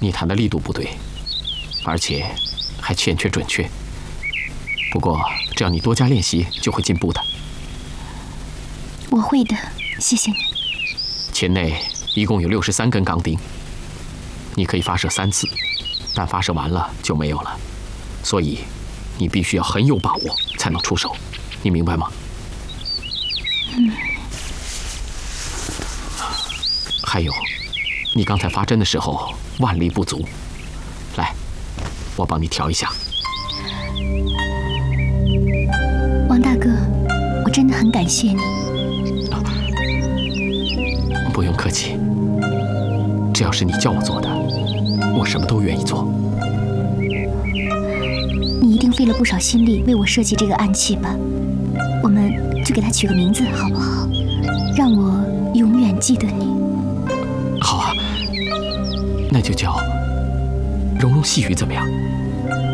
你弹的力度不对，而且还欠缺准确。不过只要你多加练习，就会进步的。 我会的，谢谢你。 钳内一共有63根钢钉，你可以发射3次，但发射完了就没有了，所以你必须要很有把握才能出手，你明白吗？还有，你刚才发针的时候腕力不足，来，我帮你调一下。 王大哥，我真的很感谢你。 不用客气，只要是你叫我做的，我什么都愿意做。 你一定费了不少心力为我设计这个暗器吧？我们就给它取个名字好不好？让我永远记得你。 好啊，那就叫融融细雨怎么样？